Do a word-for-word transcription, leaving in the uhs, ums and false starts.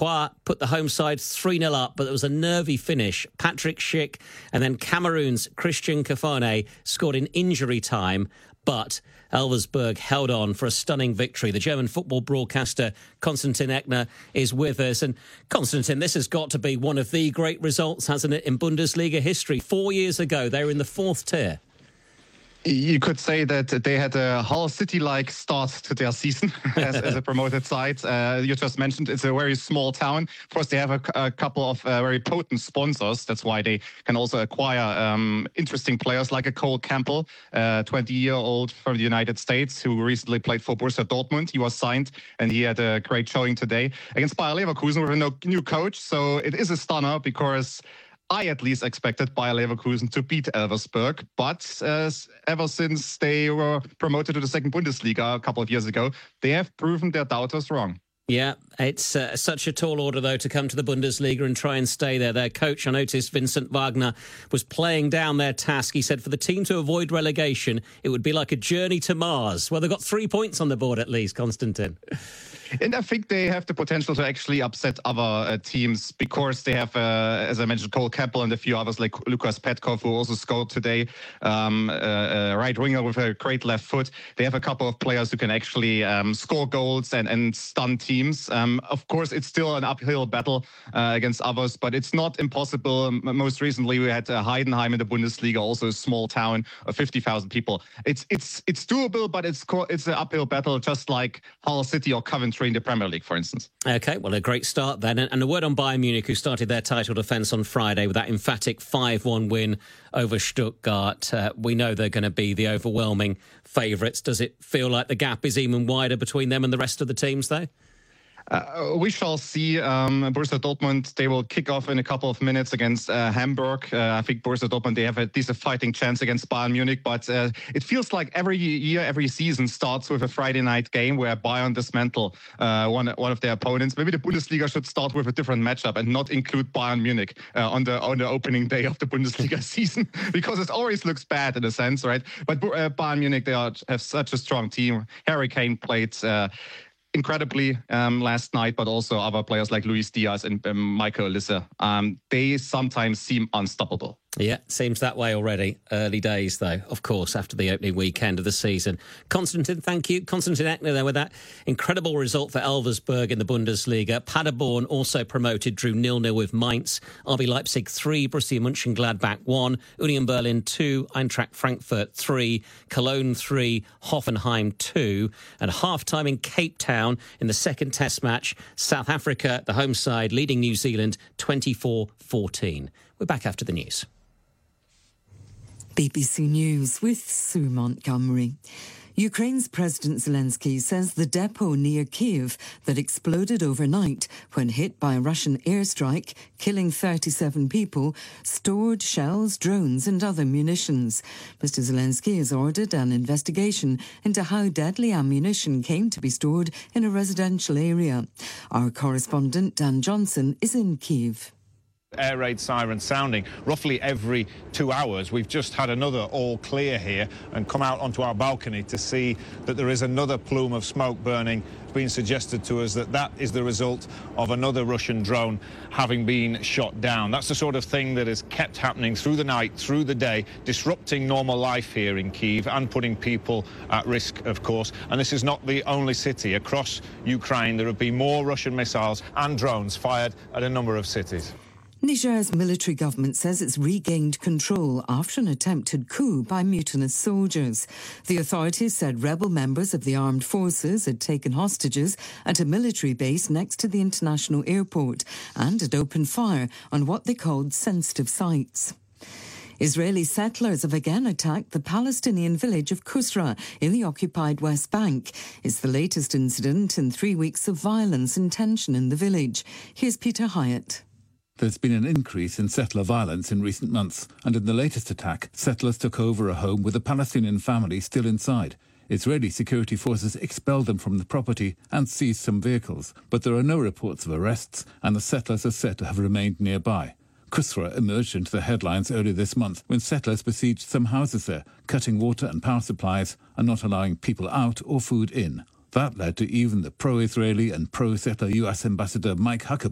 Croix put the home side three nil up, but there was a nervy finish. Patrick Schick and then Cameroon's Christian Kafane scored in injury time, but Elversberg held on for a stunning victory. The German football broadcaster Konstantin Eckner is with us. And Konstantin, this has got to be one of the great results, hasn't it, in Bundesliga history? Four years ago, they were in the fourth tier. You could say that they had a Hull City-like start to their season as, as a promoted side. Uh, you just mentioned it's a very small town. Of course, they have a, a couple of uh, very potent sponsors. That's why they can also acquire um, interesting players like a Cole Campbell, a twenty-year-old from the United States who recently played for Borussia Dortmund. He was signed and he had a great showing today against Bayer Leverkusen with a new coach. So it is a stunner because I at least expected Bayer Leverkusen to beat Elversberg, but uh, ever since they were promoted to the second Bundesliga a couple of years ago, they have proven their doubters wrong. Yeah, it's uh, such a tall order, though, to come to the Bundesliga and try and stay there. Their coach, I noticed, Vincent Wagner, was playing down their task. He said for the team to avoid relegation, it would be like a journey to Mars. Well, they've got three points on the board at least, Konstantin. And I think they have the potential to actually upset other uh, teams because they have, uh, as I mentioned, Cole Campbell and a few others like Lukas Petkov, who also scored today, um, a, a right winger with a great left foot. They have a couple of players who can actually um, score goals and, and stun teams. Um, of course, it's still an uphill battle uh, against others, but it's not impossible. Most recently, we had uh, Heidenheim in the Bundesliga, also a small town of fifty thousand people. It's it's it's doable, but it's it's an uphill battle, just like Hull City or Coventry in the Premier League, for instance. OK, well, a great start then. And a word on Bayern Munich, who started their title defence on Friday with that emphatic five one win over Stuttgart. Uh, we know they're going to be the overwhelming favourites. Does it feel like the gap is even wider between them and the rest of the teams, though? Uh, we shall see. Um, Borussia Dortmund, they will kick off in a couple of minutes against uh, Hamburg. Uh, I think Borussia Dortmund, they have at least a fighting chance against Bayern Munich. But uh, it feels like every year, every season starts with a Friday night game where Bayern dismantle uh, one, one of their opponents. Maybe the Bundesliga should start with a different matchup and not include Bayern Munich uh, on the on the opening day of the Bundesliga season, because it always looks bad in a sense, right? But uh, Bayern Munich, they are, have such a strong team. Harry Kane played Uh, incredibly um, last night, but also other players like Luis Diaz and um, Michael Olise. Um, they sometimes seem unstoppable. Yeah, seems that way already. Early days, though, of course, after the opening weekend of the season. Konstantin, thank you. Konstantin Eckner there with that incredible result for Elversberg in the Bundesliga. Paderborn also promoted, drew nil nil with Mainz. R B Leipzig three, Borussia Mönchengladbach one, Union Berlin two, Eintracht Frankfurt three, Cologne three, Hoffenheim two. And half-time in Cape Town in the second test match, South Africa, the home side, leading New Zealand twenty-four fourteen. We're back after the news. B B C News with Sue Montgomery. Ukraine's President Zelensky says the depot near Kyiv that exploded overnight when hit by a Russian airstrike, killing thirty-seven people, stored shells, drones and other munitions. Mister Zelensky has ordered an investigation into how deadly ammunition came to be stored in a residential area. Our correspondent Dan Johnson is in Kyiv. Air raid siren sounding roughly every two hours. We've just had another all clear here and come out onto our balcony to see that there is another plume of smoke burning. It's been suggested to us that that is the result of another Russian drone having been shot down. That's the sort of thing that has kept happening through the night, through the day, disrupting normal life here in Kyiv and putting people at risk, of course. And this is not the only city. Across Ukraine, there have been more Russian missiles and drones fired at a number of cities. Niger's military government says it's regained control after an attempted coup by mutinous soldiers. The authorities said rebel members of the armed forces had taken hostages at a military base next to the international airport and had opened fire on what they called sensitive sites. Israeli settlers have again attacked the Palestinian village of Kusra in the occupied West Bank. It's the latest incident in three weeks of violence and tension in the village. Here's Peter Hyatt. There's been an increase in settler violence in recent months, and in the latest attack, settlers took over a home with a Palestinian family still inside. Israeli security forces expelled them from the property and seized some vehicles, but there are no reports of arrests, and the settlers are said to have remained nearby. Kusra emerged into the headlines earlier this month when settlers besieged some houses there, cutting water and power supplies and not allowing people out or food in. That led to even the pro-Israeli and pro-settler U S Ambassador Mike Huckabee